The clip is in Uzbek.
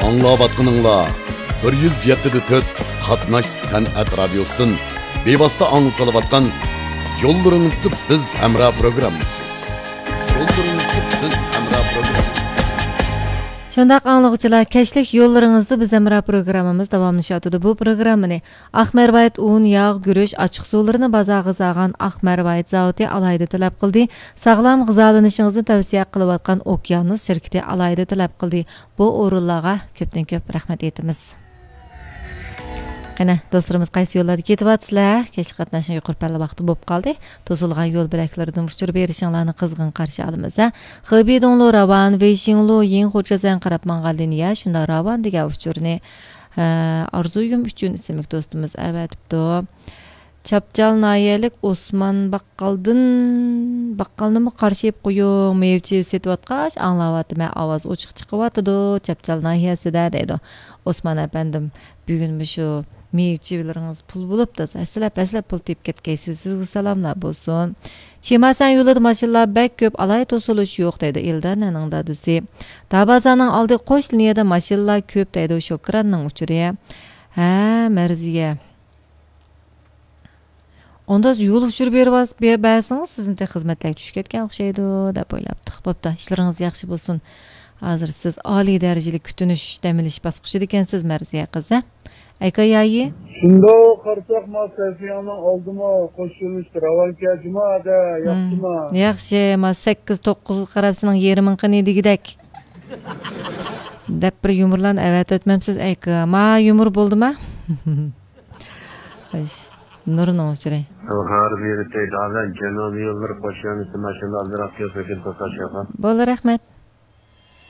Аңлаватқаныңла 107.4 Қатнаш сәнәт радиосының бейбаста аңлатылыватқан Yollarınızda biz Emrah programımız. Şundaq anlıqçılar, keşlik yollarınızda biz Emrah programımız davamlaşatıdı. Bu programını Akmerbayt un, yağ, gürüş, açıq sularını baza qızağan Akmerbayt zavodi alayda talab qildi. Sağlam gızalanışınızı tavsiye qılıbatqan Okyanus şirketi alayda talab qildi. Bu o'rinlarga köpdən köp rahmet etimiz. Qana dostlarımız qaysi yollarda ketyapsizlar? Keşlik qatnashishga yuqori palla vaqti bo'lib qoldi. To'silgan yo'l bilaklaridan uchirib berishinglarni qizg'in qarshi olamiz. Xibidonlo Ravan, Veyshinlo, Yin Xo'jazan qarab manqaldiniya, shunda Ravan degan uchurni arzuyum uchun ismli do'stimiz avatibdi. Chapchal nayalik Osman baqqalnimi qarshib qo'ying, mevchi setayotqach, anglayapman, ovoz ochiq chiqyapti. Chapchal nahiyasida deydi. Osman apandim, bugun shu mevchilarınız pul bulup da əslab pul tep ketkeysiz. Sizga salamlar bolsun. Çimasan yolida maşinlar bək köp, alay tosuluş yo'q deydi Eldanning dadisi. Tabazaning oldi qo'sh liniyada maşinlar köp deydi o'sha kranning uchuri. Ha, Marziya. Onda yo'l uchirib bersangiz, sizni xizmatlarga tushib ketgan o'xshaydi deb o'ylabdik. Bo'pti, ishlaringiz yaxshi bo'lsin. Hozir siz oliy darajali kutinish, damilish bosqichida ekansiz Marziya qiz. Aykayayi? Shunda qarsak ma Safiyaning oldima qo'shilishdi. Ravankaçma da yaxshimi? Yaxshi, ma 8-9 qarabsining yerimin qini degidak. Deb bir yumurlan avat o'tmamsiz ayka. Ma yumur bo'ldimi? Xo'sh. Nurun o'chire. Har bir teydadan Janubiy yo'llar qo'shilishdi, mashinalar rakiyot ekan to'sashqa. Bo'lar rahmat.